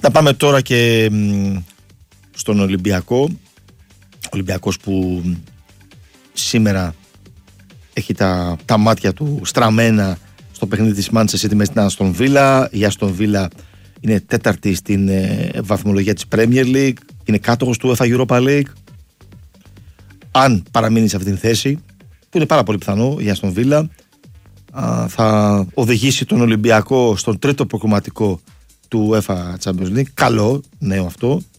Να πάμε τώρα και στον Ολυμπιακό. Ολυμπιακός που σήμερα έχει τα μάτια του στραμμένα στο παιχνίδι της Manchester City με την Aston Villa. Η Aston Villa είναι τέταρτη στην βαθμολογία της Premier League, είναι κάτοχος του UEFA Europa League. Αν παραμείνει σε αυτήν την θέση, που είναι πάρα πολύ πιθανό, η Aston Villa θα οδηγήσει τον Ολυμπιακό στον τρίτο προκριματικό του UEFA Champions League. Καλό νέο αυτό.